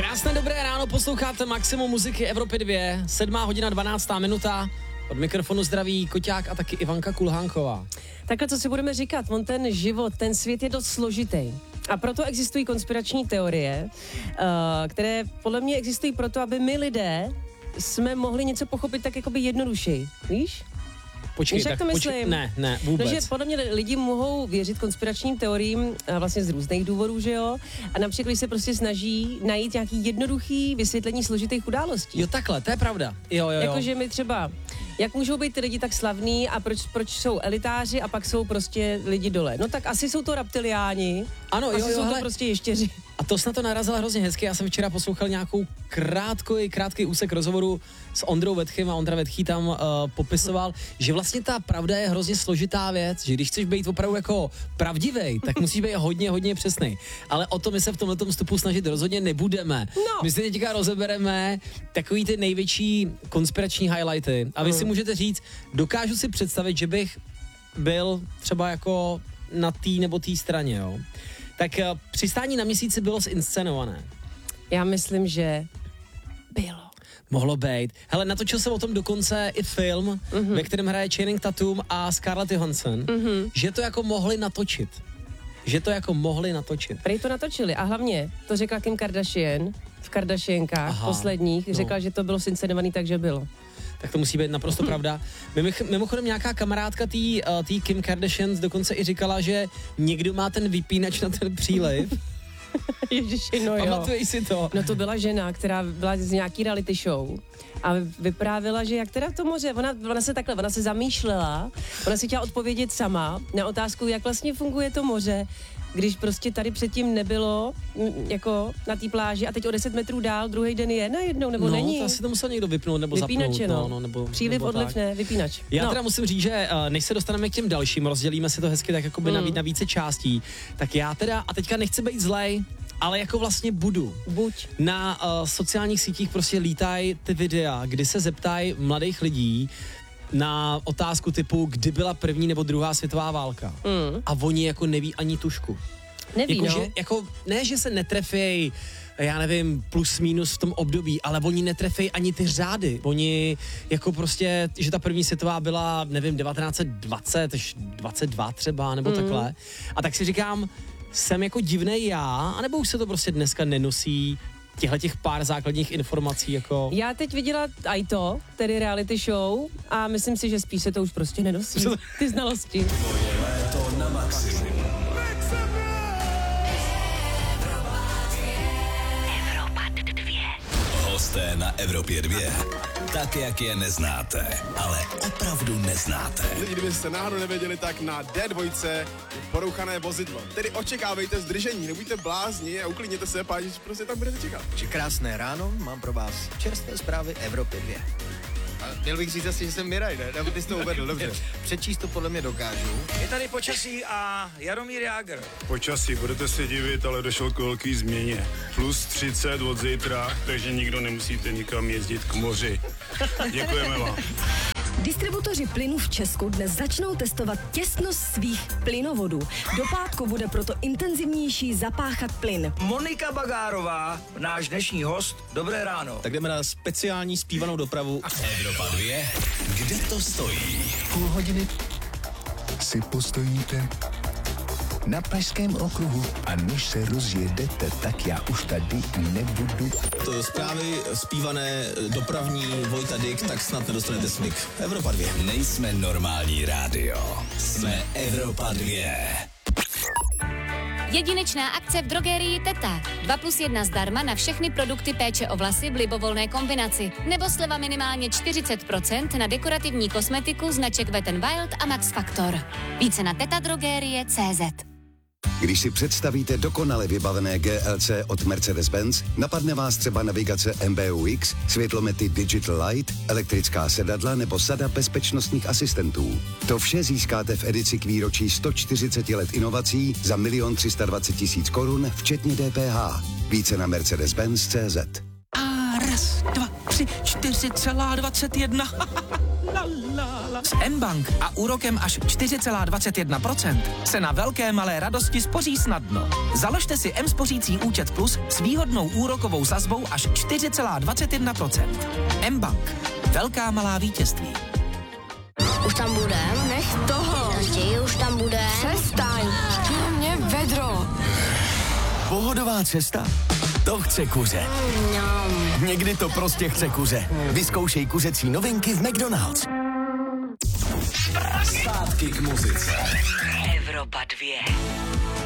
Krásné dobré ráno, posloucháte Maximum muziky Evropy 2, 7:12. Od mikrofonu zdraví Koťák a taky Ivanka Kulhánková. Takhle, co si budeme říkat, on ten život, ten svět je dost složitý. A proto existují konspirační teorie, které podle mě existují proto, aby my lidé jsme mohli něco pochopit tak jakoby jednodušeji, víš? Počkej, tak ne, vůbec. Takže podle mě lidi mohou věřit konspiračním teoriím vlastně z různých důvodů, že jo? A například, když se prostě snaží najít nějaký jednoduchý vysvětlení složitých událostí. Jo, takhle, to je pravda. Jo. Jakože my třeba, jak můžou být ty lidi tak slavní a proč jsou elitáři a pak jsou prostě lidi dole? No tak asi jsou to reptiliáni, ano, asi jsou to prostě ještěři. A to snad to narazila hrozně hezky. Já jsem včera poslouchal nějakou krátký úsek rozhovoru s Ondrou Vetchym a Ondra Vetchý tam popisoval, že vlastně ta pravda je hrozně složitá věc, že když chceš být opravdu jako pravdivej, tak musíš být hodně přesnej. Ale o to my se v tomhletom vstupu snažit rozhodně nebudeme. No. My si teďka rozebereme takový ty největší konspirační highlighty a vy si můžete říct, dokážu si představit, že bych byl třeba jako na té nebo té straně, jo. Tak přistání na Měsíci bylo zinscenované. Já myslím, že bylo. Mohlo být. Hele, natočil jsem o tom dokonce i film, ve kterém hraje Channing Tatum a Scarlett Johansson, že to jako mohli natočit. Prej to natočili a hlavně to řekla Kim Kardashian v Kardashiankách posledních, řekla, že to bylo zinscenovaný, takže bylo. Tak to musí být naprosto pravda. Mimochodem nějaká kamarádka tý Kim Kardashian dokonce i říkala, že někdo má ten vypínač na ten příliv. Ježiši, no jo. Pamatuješ si to? No to byla žena, která byla z nějaký reality show a vyprávěla, že jak teda to moře, ona se zamýšlela, ona si chtěla odpovědět sama na otázku, jak vlastně funguje to moře, když prostě tady předtím nebylo jako na té pláži a teď o 10 metrů dál druhý den je najednou, nebo není. No, to asi to musel někdo vypnout nebo vypínače, zapnout. No. Příliv, odliv, ne, vypínač. Já teda musím říct, že než se dostaneme k těm dalším, rozdělíme si to hezky tak jakoby na více částí, tak já teda, a teďka nechci být zlej, ale jako vlastně budu. Buď. Na sociálních sítích prostě lítají ty videa, kdy se zeptají mladých lidí na otázku typu, kdy byla první nebo druhá světová válka. A oni jako neví ani tušku. Neví, jako, no. Že, jako, ne, že se netrefějí, já nevím, plus minus v tom období, ale oni netrefejí ani ty řády. Oni jako prostě, že ta první světová byla, nevím, 1920 až 22 třeba, nebo takhle. A tak si říkám, jsem jako divnej já, anebo už se to prostě dneska nenosí těch pár základních informací jako... Já teď viděla i to, tedy reality show, a myslím si, že spíš se to už prostě nenosí. Ty znalosti. Léto na maximum. Evropa 2. Hosté na Evropě 2. Tak, jak je neznáte, ale opravdu neznáte. Lidi, kdybyste náhodou nevěděli, tak na D2 je porouchané vozidlo. Tedy očekávejte zdržení, nebuďte blázni a uklidněte se, páči, prostě tam budete čekat. Krásné ráno, mám pro vás čerstvé zprávy Evropy 2. A měl bych říct asi, že jsem Miraj, ne? Nebo ty jsi to uvedl, dobře. Přečíst to podle mě dokážu. Je tady počasí a Jaromír Jágr. Počasí, budete se divit, ale došlo k velký změně. Plus 30 od zítra, takže nikdo nemusíte nikam jezdit k moři. Děkujeme vám. Distributoři plynu v Česku dnes začnou testovat těsnost svých plynovodů. Do pátku bude proto intenzivnější zapáchat plyn. Monika Bagárová, náš dnešní host. Dobré ráno. Tak jdeme na speciální zpívanou dopravu. Evropa 2. Kde to stojí? Půl hodiny si postojíte na Pražském okruhu a než se rozjedete, tak já už tady nebudu. To zprávy zpívané dopravní Vojta Dyk, tak snad nedostanete smyk. Evropa 2. Nejsme normální rádio. Jsme Evropa 2. Jedinečná akce v drogerii Teta. 2+1 zdarma na všechny produkty péče o vlasy v libovolné kombinaci. Nebo sleva minimálně 40% na dekorativní kosmetiku značek Wet n Wild a Max Factor. Více na tetadrogerie.cz. Když si představíte dokonale vybavené GLC od Mercedes-Benz, napadne vás třeba navigace MBUX, světlomety Digital Light, elektrická sedadla nebo sada bezpečnostních asistentů. To vše získáte v edici k výročí 140 let inovací za 1 320 000 korun, včetně DPH. Více na Mercedes-Benz.cz. A raz, dva, tři, 4,21. S mBank a úrokem až 4,21% se na velké malé radosti spoří snadno. Založte si mSpořící účet Plus s výhodnou úrokovou sazbou až 4,21%. mBank. Velká malá vítězství. Už tam budem? Nech toho. Už tam budem. Přestaň. Mě vedro. Pohodová cesta? To chce kuře. Někdy to prostě chce kuře. Vyzkoušej kuřecí novinky v McDonald's. Zpátky k muzice. Evropa 2.